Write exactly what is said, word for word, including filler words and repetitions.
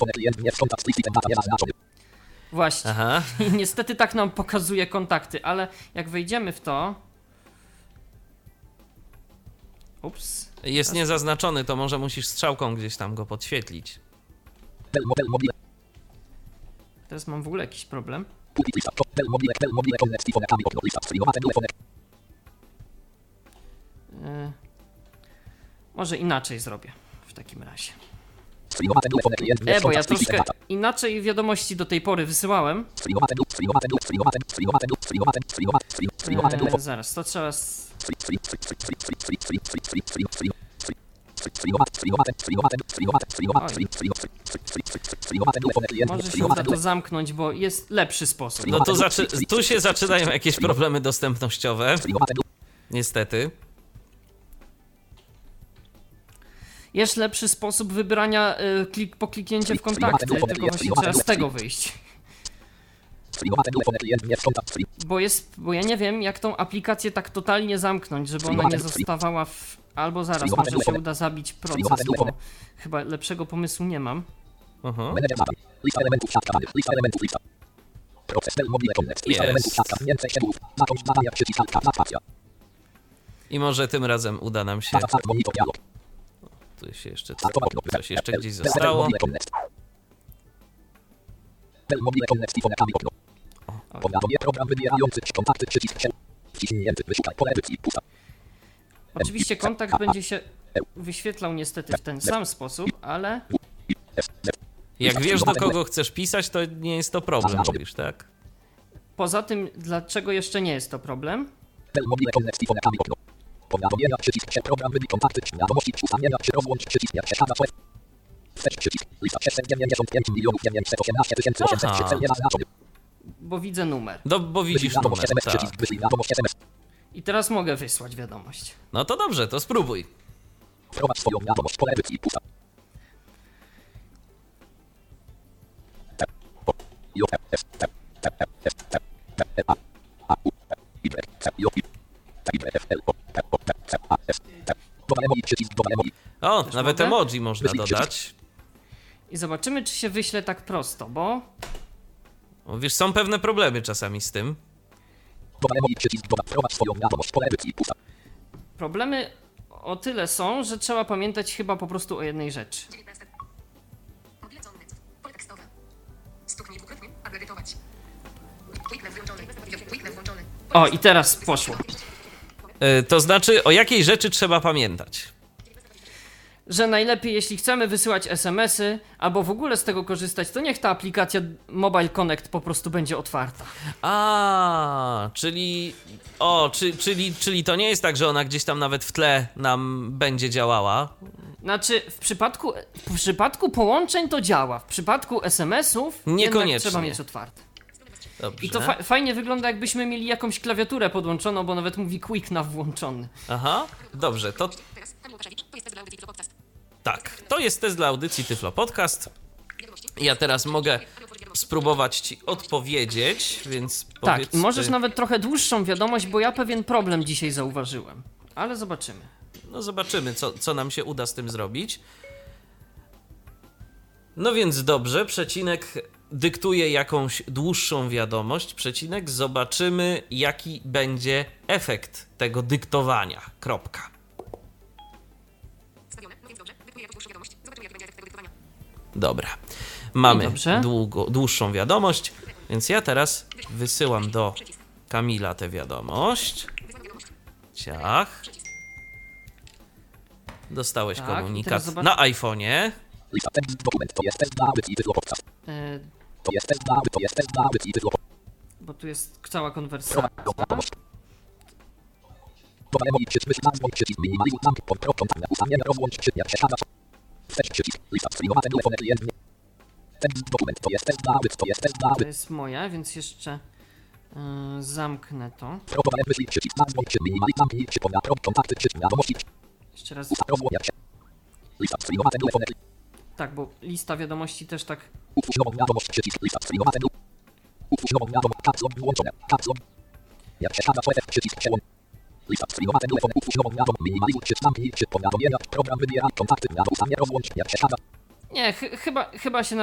Właśnie. Aha. I niestety tak nam pokazuje kontakty, ale jak wejdziemy w to... Ups. Jest niezaznaczony, to może musisz strzałką gdzieś tam go podświetlić. Teraz mam w ogóle jakiś problem. Yy, może inaczej zrobię w takim razie. E, bo ja troszkę inaczej wiadomości do tej pory wysyłałem. Eee, zaraz, to trzeba... S... Oj. Może się uda to zamknąć, bo jest lepszy sposób. No to zaczy... tu się zaczynają jakieś problemy dostępnościowe. Niestety. Jest lepszy sposób wybrania y, klik, po kliknięcie w kontakty, tylko właśnie trzeba z tego wyjść. Bo jest, bo ja nie wiem, jak tą aplikację tak totalnie zamknąć, żeby ona nie zostawała w... Albo zaraz, może się uda zabić proces, bo chyba lepszego pomysłu nie mam. Aha. Jest. I może tym razem uda nam się... Tu się jeszcze coś, coś jeszcze gdzieś zostało. Oczywiście kontakt będzie się wyświetlał niestety w ten sam sposób, ale... Jak wiesz, do kogo chcesz pisać, to nie jest to problem, mówisz, tak? Poza tym, dlaczego jeszcze nie jest to problem? Powiadomienia, przycisk się, program, wybór, kontakty, wiadomości, ustawienia, się rozłącz, przycisk, jak się szada, coś. Wstecz, przycisk, lista sześćset dziewięćdziesiąt pięć milionów dziewięćset osiemnaście tysięcy osiemset trzy, cel niezaznaczony. Bo widzę numer. No, bo widzisz numer, tak. I teraz mogę wysłać wiadomość. No to dobrze, to spróbuj. Wprowadź swoją wiadomość, pole edycji, pusta. O, Też nawet mogę? emoji można dodać. I zobaczymy, czy się wyśle tak prosto, bo... O, wiesz, są pewne problemy czasami z tym. Problemy o tyle są, że trzeba pamiętać chyba po prostu o jednej rzeczy. O, i teraz poszło. Yy, to znaczy, o jakiej rzeczy trzeba pamiętać? Że najlepiej, jeśli chcemy wysyłać es em esy, albo w ogóle z tego korzystać, to niech ta aplikacja Mobile Connect po prostu będzie otwarta. A, czyli... O, czy, czyli, czyli to nie jest tak, że ona gdzieś tam nawet w tle nam będzie działała? Znaczy, w przypadku, w przypadku połączeń to działa, w przypadku es em esów Niekoniecznie. jednak trzeba mieć otwarte. Dobrze. I to fa- fajnie wygląda, jakbyśmy mieli jakąś klawiaturę podłączoną, bo nawet mówi Quick Nav włączony. Aha, dobrze, to... Tak, to jest test dla audycji Tyflo Podcast. Ja teraz mogę spróbować ci odpowiedzieć, więc Tak, powiedz... i możesz ty... nawet trochę dłuższą wiadomość, bo ja pewien problem dzisiaj zauważyłem. Ale zobaczymy. No zobaczymy, co, co nam się uda z tym zrobić. No więc dobrze, przecinek dyktuje jakąś dłuższą wiadomość, przecinek, zobaczymy, jaki będzie efekt tego dyktowania. Kropka. Dobra, mamy długo, dłuższą wiadomość, więc ja teraz wysyłam do Kamila tę wiadomość. Ciach. Dostałeś tak, komunikat zobacz... na iPhone'ie. Lista tekst, dokument, to jest test dla audycji Tyflo Podcast. E... To jest test dla, to jest test dla audycji Tyflo Podcast. Bo tu jest cała konwersacja. Powiadomienia, przycisk, nazwą, przycisk, minimalizuj, zamk, pod, pro, kontakt, ustawienia, rozłącz, przycisk, jak się szada. Wstecz, przycisk, lista streamowa, telefony, klient, tekst, dokument, to jest test dla audycji, to jest test dla To audycji. jest moja, więc jeszcze yy, zamknę to. Proponowane wyślij, przycisk, nazwą, przycisk, minimalizuj, zamknij, przypomina, pro, kontakty, przycisk, wiadomości. Jeszcze raz. Rozłącz, jak się. Lista streamowa, telefony, Tak, bo lista wiadomości też tak... Utwórz nową wiadomość, przycisk, lista streamowa, utwórz nową wiadomość, kapslon, włączone, kapslon. Jak się szada, przycisk, przełącz. Lista streamowa, telefon, utwórz nową wiadomość, minimalizuj, przycisk, zamknij, przycisk, powiadomienia, program wybiera, kontakty, wiadomość, nie rozłącz, jak się szada. Nie, ch- chyba, chyba się